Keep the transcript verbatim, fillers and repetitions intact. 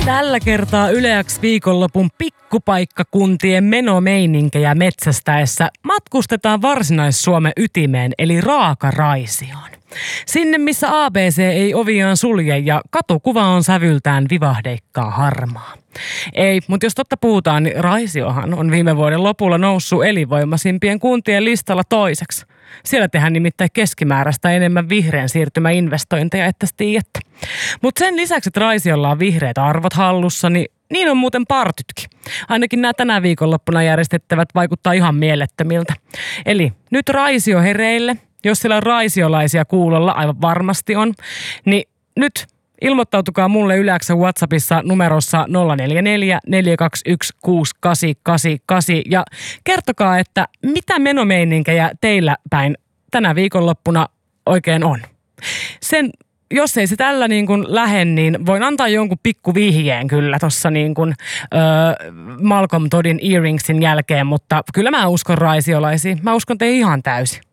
Tällä kertaa Yle X viikonlopun pikkupaikkakuntien menomeininkiä metsästäessä matkustetaan Varsinais-Suomen ytimeen eli Raakaraisioon. Sinne, missä A B C ei oviaan sulje ja katukuva on sävyltään vivahdeikkaa harmaa. Ei, mutta jos totta puhutaan, niin Raisiohan on viime vuoden lopulla noussut elinvoimaisimpien kuntien listalla toiseksi. Siellä tehdään nimittäin keskimääräistä enemmän vihreän siirtymäinvestointeja, että tiedätte. Mutta sen lisäksi, että Raisiolla on vihreät arvot hallussa, niin niin on muuten partytkin. Ainakin nämä tänä viikonloppuna järjestettävät vaikuttaa ihan mielettömiltä. Eli nyt Raisio hereille, jos siellä on raisiolaisia kuulolla, aivan varmasti on, niin nyt ilmoittautukaa mulle Yle X:n WhatsAppissa numerossa nolla neljä neljä neljä kaksi yksi kuusi kahdeksan kahdeksan kahdeksan ja kertokaa, että mitä menomeininkiä teillä päin tänä viikonloppuna oikein on. Sen, jos ei se tällä niin kuin lähde, niin voin antaa jonkun pikku vihjeen kyllä tuossa niin kuin öö, Malcolm Toddin Earringsin jälkeen, mutta kyllä mä uskon raisiolaisiin. Mä uskon teihin ihan täysin.